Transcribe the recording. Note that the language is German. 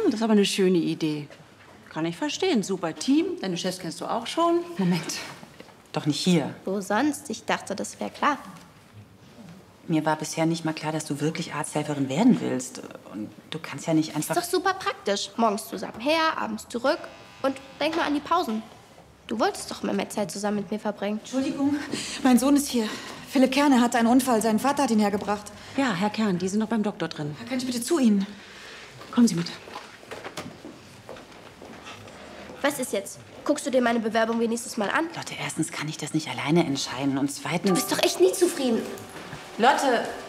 Das ist aber eine schöne Idee. Kann ich verstehen. Super Team. Deine Chefs kennst du auch schon. Moment. Doch nicht hier. Wo sonst? Ich dachte, das wäre klar. Mir war bisher nicht mal klar, dass du wirklich Arzthelferin werden willst. Und du kannst ja nicht einfach... Ist doch super praktisch. Morgens zusammen her, abends zurück. Und denk mal an die Pausen. Du wolltest doch immer mehr Zeit zusammen mit mir verbringen. Entschuldigung, mein Sohn ist hier. Philipp Kerne hatte einen Unfall. Sein Vater hat ihn hergebracht. Ja, Herr Kern, die sind noch beim Doktor drin. Kann ich bitte zu Ihnen? Kommen Sie mit. Was ist jetzt? Guckst du dir meine Bewerbung wenigstens mal an? Lotte, erstens kann ich das nicht alleine entscheiden. Und zweitens... Du bist doch echt nie zufrieden. Lotte!